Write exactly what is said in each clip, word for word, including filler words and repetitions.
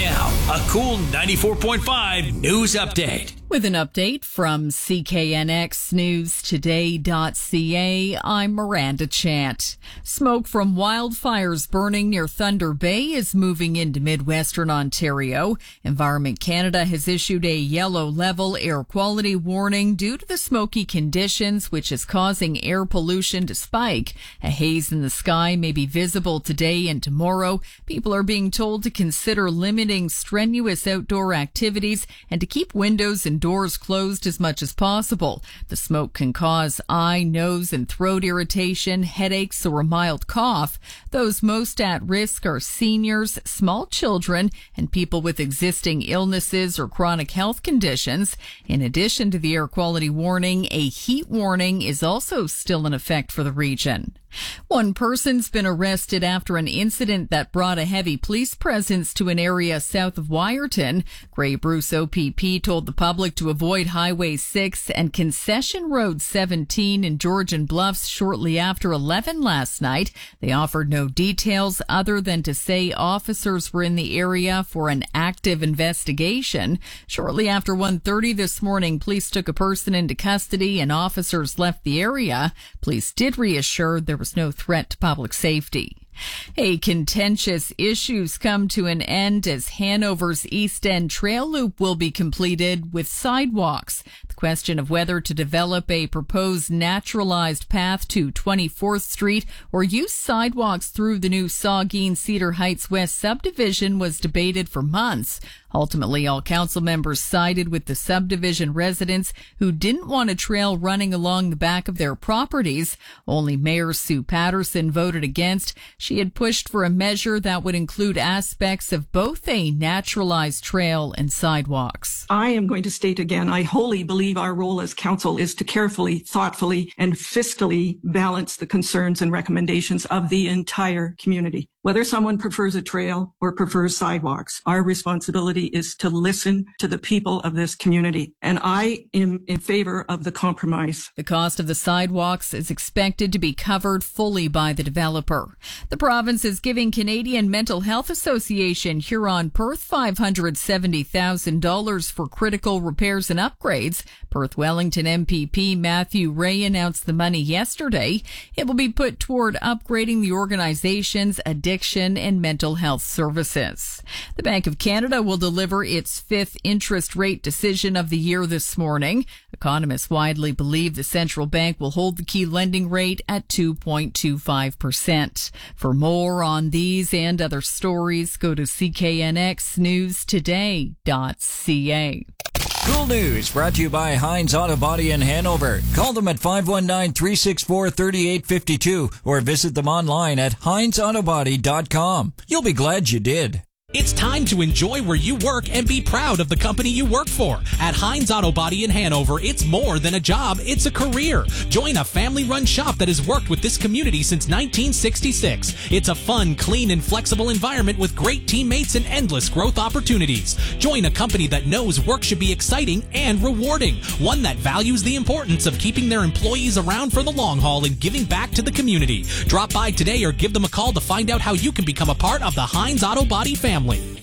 Now, a cool ninety-four point five news update. With an update from C K N X News Today dot C A, I'm Miranda Chant. Smoke from wildfires burning near Thunder Bay is moving into Midwestern Ontario. Environment Canada has issued a yellow level air quality warning due to the smoky conditions, which is causing air pollution to spike. A haze in the sky may be visible today and tomorrow. People are being told to consider limiting strenuous outdoor activities and to keep windows and doors closed as much as possible. The smoke can cause eye, nose, and throat irritation, headaches, or a mild cough. Those most at risk are seniors, small children, and people with existing illnesses or chronic health conditions. In addition to the air quality warning, a heat warning is also still in effect for the region. One person's been arrested after an incident that brought a heavy police presence to an area south of Wyerton. Grey Bruce O P P told the public to avoid Highway six and Concession Road seventeen in Georgian Bluffs shortly after eleven last night. They offered no details other than to say officers were in the area for an active investigation. Shortly after one thirty this morning, police took a person into custody and officers left the area. Police did reassure there was no threat to public safety. A contentious issues come to an end as Hanover's East End Trail Loop will be completed with sidewalks. The question of whether to develop a proposed naturalized path to twenty-fourth Street or use sidewalks through the new Saugeen Cedar Heights West subdivision was debated for months. Ultimately, all council members sided with the subdivision residents who didn't want a trail running along the back of their properties. Only Mayor Sue Patterson voted against. She had pushed for a measure that would include aspects of both a naturalized trail and sidewalks. I am going to state again, I wholly believe our role as council is to carefully, thoughtfully, and fiscally balance the concerns and recommendations of the entire community. Whether someone prefers a trail or prefers sidewalks, our responsibility is to listen to the people of this community. And I am in favor of the compromise. The cost of the sidewalks is expected to be covered fully by the developer. The province is giving Canadian Mental Health Association Huron Perth five hundred seventy thousand dollars for critical repairs and upgrades. Perth Wellington M P P Matthew Ray announced the money yesterday. It will be put toward upgrading the organization's addiction and mental health services. The Bank of Canada will deliver its fifth interest rate decision of the year this morning. Economists widely believe the central bank will hold the key lending rate at two point two five percent. For more on these and other stories, go to C K N X News Today dot C A. Cool News brought to you by Heinz Auto Body in Hanover. Call them at five one nine, three six four, three eight five two or visit them online at heinz auto body dot com. You'll be glad you did. It's time to enjoy where you work and be proud of the company you work for. At Heinz Auto Body in Hanover, it's more than a job, it's a career. Join a family-run shop that has worked with this community since nineteen sixty-six. It's a fun, clean, and flexible environment with great teammates and endless growth opportunities. Join a company that knows work should be exciting and rewarding. One that values the importance of keeping their employees around for the long haul and giving back to the community. Drop by today or give them a call to find out how you can become a part of the Heinz Auto Body family.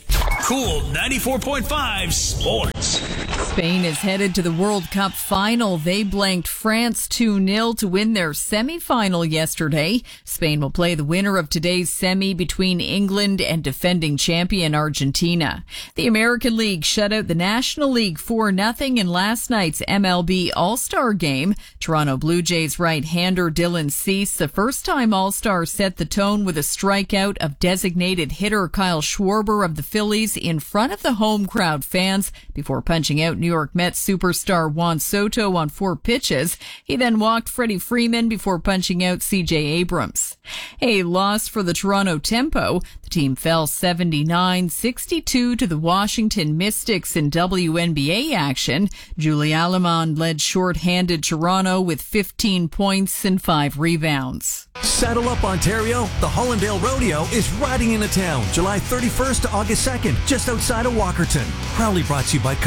Cool ninety-four point five Sports. Spain is headed to the World Cup final. They blanked France two nil to win their semifinal yesterday. Spain will play the winner of today's semi between England and defending champion Argentina. The American League shut out the National League four nothing in last night's M L B All-Star game. Toronto Blue Jays right-hander Dylan Cease, the first-time All-Star, set the tone with a strikeout of designated hitter Kyle Schwarber of the Phillies in front of the home crowd fans before punching out New York Mets superstar Juan Soto on four pitches. He then walked Freddie Freeman before punching out C J Abrams. A loss for the Toronto Tempo. The team fell seventy-nine sixty-two to the Washington Mystics in W N B A action. Julie Alamond led short-handed Toronto with fifteen points and five rebounds. Saddle up, Ontario. The Hollandale Rodeo is riding into town July thirty-first to August second, just outside of Walkerton. Proudly brought to you by Kubota,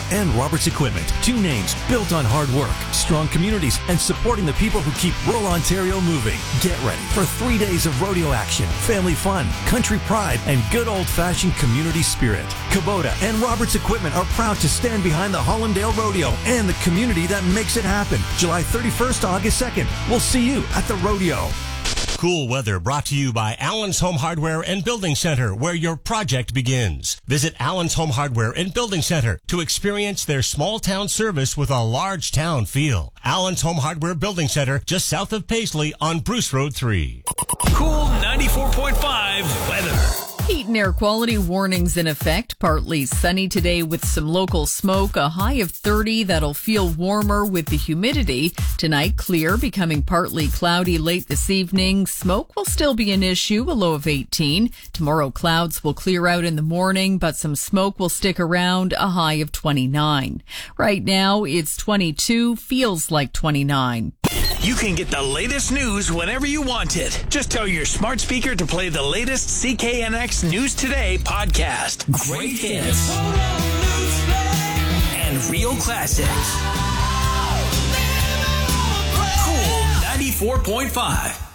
and Roberts Equipment. Two names built on hard work, strong communities, and supporting the people who keep rural Ontario moving. Get ready for three days of rodeo action, family fun, country pride, and good old-fashioned community spirit. Kubota and Roberts Equipment are proud to stand behind the Hollandale Rodeo and the community that makes it happen. July thirty-first to August second. We'll see you at the rodeo. Cool weather brought to you by Allen's Home Hardware and Building Center, where your project begins. Visit Allen's Home Hardware and Building Center to experience their small town service with a large town feel. Allen's Home Hardware Building Center, just south of Paisley on Bruce Road three. Cool ninety-four point five weather. Heat and air quality warnings in effect. Partly sunny today with some local smoke. A high of thirty. That'll feel warmer with the humidity. Tonight, clear, becoming partly cloudy late this evening. Smoke will still be an issue, a low of eighteen. Tomorrow, clouds will clear out in the morning, but some smoke will stick around, a high of twenty-nine. Right now, it's twenty-two, feels like twenty-nine. You can get the latest news whenever you want it. Just tell your smart speaker to play the latest C K N X News Today podcast. Great hits and real classics. Cool ninety-four point five.